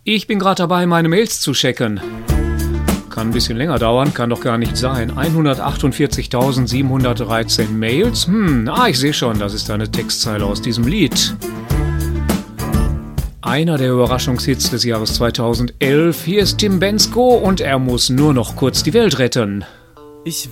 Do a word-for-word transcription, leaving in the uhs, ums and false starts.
Ich bin gerade dabei, meine Mails zu checken. Kann ein bisschen länger dauern, kann doch gar nicht sein. hundertachtundvierzigtausendsiebenhundertdreizehn Mails. Hm, ah, ich sehe schon, das ist eine Textzeile aus diesem Lied. Einer der Überraschungshits des Jahres zweitausendelf. Hier ist Tim Bendzko und er muss nur noch kurz die Welt retten. Ich